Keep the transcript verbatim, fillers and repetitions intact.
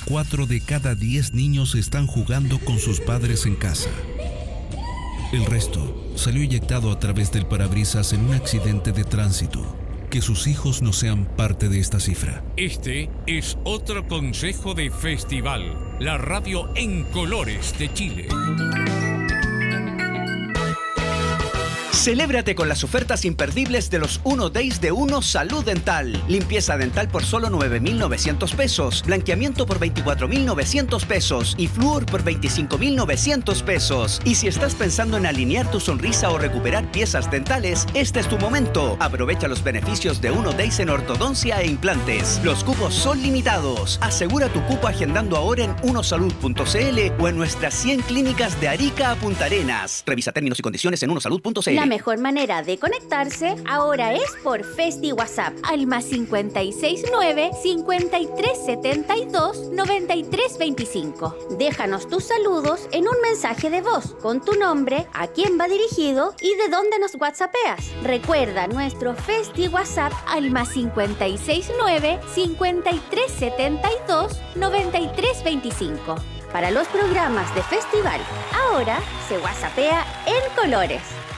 cuatro de cada diez niños están jugando con sus padres en casa. El resto salió eyectado a través del parabrisas en un accidente de tránsito. Que sus hijos no sean parte de esta cifra. Este es otro consejo de Festival, la radio en colores de Chile. Celébrate con las ofertas imperdibles de los uno Days de Uno Salud Dental. Limpieza dental por solo nueve mil novecientos pesos, blanqueamiento por veinticuatro mil novecientos pesos y flúor por veinticinco mil novecientos pesos. Y si estás pensando en alinear tu sonrisa o recuperar piezas dentales, este es tu momento. Aprovecha los beneficios de uno Days en ortodoncia e implantes. Los cupos son limitados. Asegura tu cupo agendando ahora en unosalud punto cl o en nuestras cien clínicas de Arica a Punta Arenas. Revisa términos y condiciones en unosalud punto cl. La mejor manera de conectarse ahora es por Festi WhatsApp al más cincuenta y seis nueve, cincuenta y tres setenta y dos, noventa y tres veinticinco. Déjanos tus saludos en un mensaje de voz con tu nombre, a quién va dirigido y de dónde nos whatsappeas. Recuerda nuestro Festi WhatsApp al más cincuenta y seis nueve, cincuenta y tres setenta y dos, noventa y tres veinticinco. Para los programas de festival, ahora se whatsappea en colores.